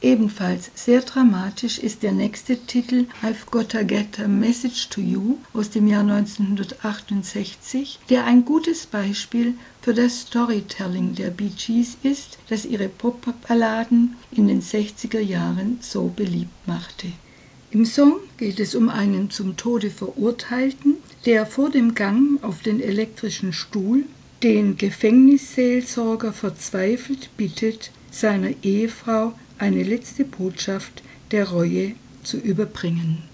Ebenfalls sehr dramatisch ist der nächste Titel I've Gotta Get a Message to You aus dem Jahr 1968, der ein gutes Beispiel für das Storytelling der Bee Gees ist, das ihre Pop-Balladen in den 60er Jahren so beliebt machte. Im Song geht es um einen zum Tode Verurteilten, der vor dem Gang auf den elektrischen Stuhl den Gefängnisseelsorger verzweifelt bittet, seiner Ehefrau eine letzte Botschaft der Reue zu überbringen.